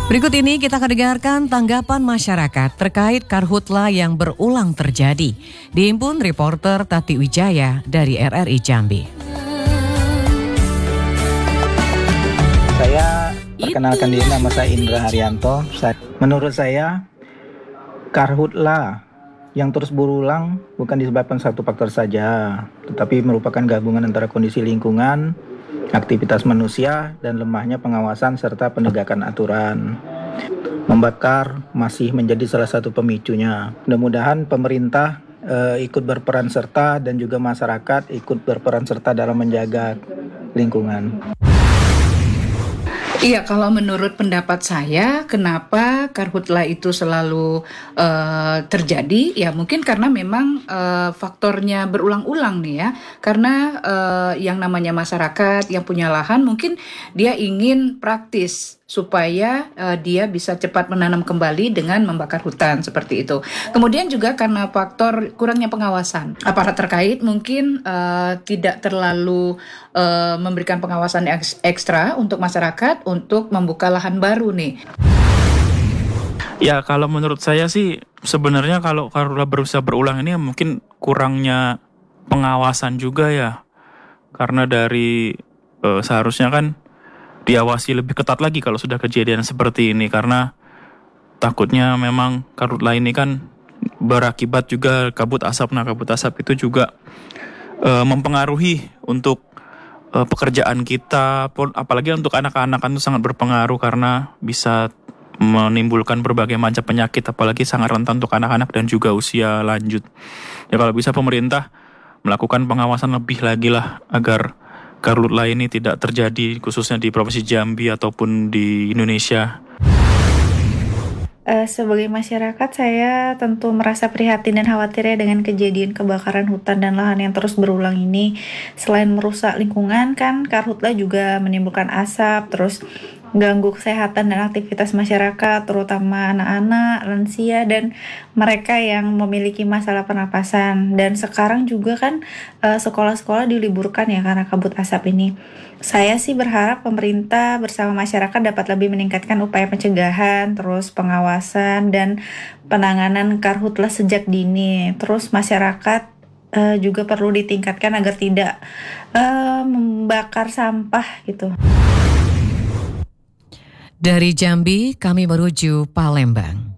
Berikut ini kita akan dengarkan tanggapan masyarakat terkait karhutla yang berulang terjadi. Dihimpun reporter Tati Wijaya dari RRI Jambi. Saya perkenalkan diri, nama saya Indra Haryanto. Menurut saya, karhutla yang terus berulang bukan disebabkan satu faktor saja, tetapi merupakan gabungan antara kondisi lingkungan, aktivitas manusia, dan lemahnya pengawasan serta penegakan aturan. Membakar masih menjadi salah satu pemicunya. Mudah-mudahan pemerintah ikut berperan serta dan juga masyarakat ikut berperan serta dalam menjaga lingkungan. Iya, kalau menurut pendapat saya, kenapa karhutla itu selalu terjadi? Ya mungkin karena memang faktornya berulang-ulang nih ya. Karena yang namanya masyarakat yang punya lahan mungkin dia ingin praktis supaya dia bisa cepat menanam kembali dengan membakar hutan seperti itu. Kemudian juga karena faktor kurangnya pengawasan. Aparat terkait mungkin tidak terlalu memberikan pengawasan ekstra untuk masyarakat untuk membuka lahan baru nih. Ya, kalau menurut saya sih sebenarnya kalau karhutla berusaha berulang ini mungkin kurangnya pengawasan juga ya. Karena dari seharusnya kan diawasi lebih ketat lagi kalau sudah kejadian seperti ini, karena takutnya memang karhutla ini kan berakibat juga kabut asap. Nah, kabut asap itu juga mempengaruhi untuk pekerjaan kita, apalagi untuk anak-anak kan itu sangat berpengaruh karena bisa menimbulkan berbagai macam penyakit, apalagi sangat rentan untuk anak-anak dan juga usia lanjut. Ya kalau bisa pemerintah melakukan pengawasan lebih lagi lah agar karhutla ini tidak terjadi khususnya di Provinsi Jambi ataupun di Indonesia. Sebagai masyarakat, saya tentu merasa prihatin dan khawatir ya dengan kejadian kebakaran hutan dan lahan yang terus berulang ini. Selain merusak lingkungan, kan karhutla juga menimbulkan asap, terus ganggu kesehatan dan aktivitas masyarakat, terutama anak-anak, lansia, dan mereka yang memiliki masalah pernapasan. Dan sekarang juga kan sekolah-sekolah diliburkan ya karena kabut asap ini. Saya sih berharap pemerintah bersama masyarakat dapat lebih meningkatkan upaya pencegahan, terus pengawasan dan penanganan karhutla sejak dini. Terus masyarakat juga perlu ditingkatkan agar tidak membakar sampah gitu. Dari Jambi, kami menuju Palembang.